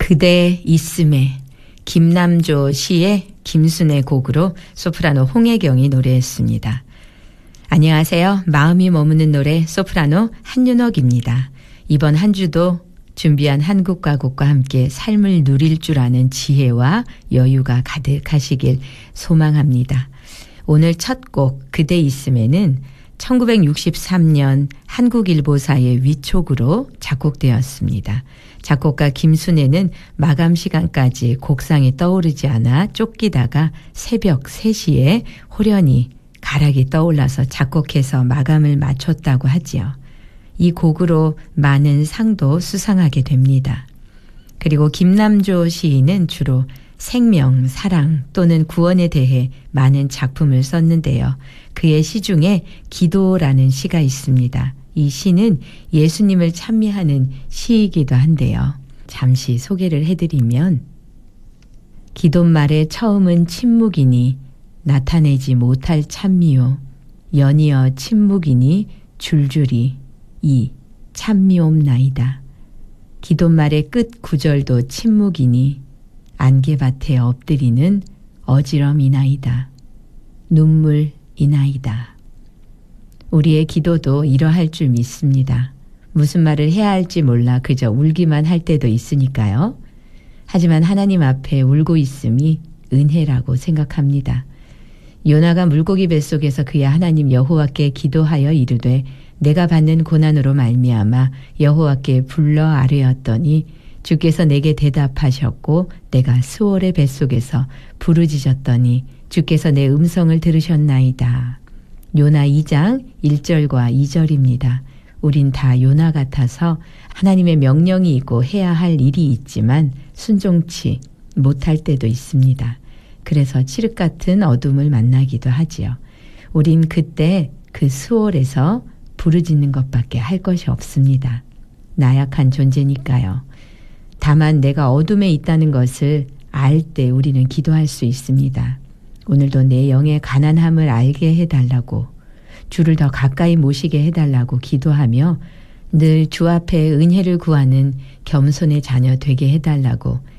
그대 있음에 김남조 시의 김순의 곡으로 소프라노 홍혜경이 노래했습니다. 안녕하세요. 마음이 머무는 노래 소프라노 한윤옥입니다. 이번 한 주도 준비한 한국 가곡과 함께 삶을 누릴 줄 아는 지혜와 여유가 가득하시길 소망합니다. 오늘 첫 곡 그대 있음에는 1963년 한국일보사의 위촉으로 작곡되었습니다. 작곡가 김순애는 마감 시간까지 곡상이 떠오르지 않아 쫓기다가 새벽 3시에 호련히 가락이 떠올라서 작곡해서 마감을 마쳤다고 하지요. 이 곡으로 많은 상도 수상하게 됩니다. 그리고 김남조 시인은 주로 생명, 사랑 또는 구원에 대해 많은 작품을 썼는데요. 그의 시 중에 기도라는 시가 있습니다. 이 시는 예수님을 찬미하는 시이기도 한데요. 잠시 소개를 해드리면 기도말의 처음은 침묵이니 나타내지 못할 찬미요. 연이어 침묵이니 줄줄이 이 찬미옵나이다. 기도말의 끝 구절도 침묵이니 안개밭에 엎드리는 어지럼이나이다. 눈물이나이다. 우리의 기도도 이러할 줄 믿습니다. 무슨 말을 해야 할지 몰라 그저 울기만 할 때도 있으니까요. 하지만 하나님 앞에 울고 있음이 은혜라고 생각합니다. 요나가 물고기 뱃속에서 그의 하나님 여호와께 기도하여 이르되 내가 받는 고난으로 말미암아 여호와께 불러 아뢰었더니 주께서 내게 대답하셨고 내가 스올의 뱃속에서 부르짖었더니 주께서 내 음성을 들으셨나이다. 요나 2장 1절과 2절입니다. 우린 다 요나 같아서 하나님의 명령이 있고 해야 할 일이 있지만 순종치 못할 때도 있습니다. 그래서 칠흑 같은 어둠을 만나기도 하지요. 우린 그때 그 스올에서 부르짖는 것밖에 할 것이 없습니다. 나약한 존재니까요. 다만 내가 어둠에 있다는 것을 알 때 우리는 기도할 수 있습니다. 오늘도 내 영의 가난함을 알게 해달라고, 주를 더 가까이 모시게 해달라고 기도하며 늘 주 앞에 은혜를 구하는 겸손의 자녀 되게 해달라고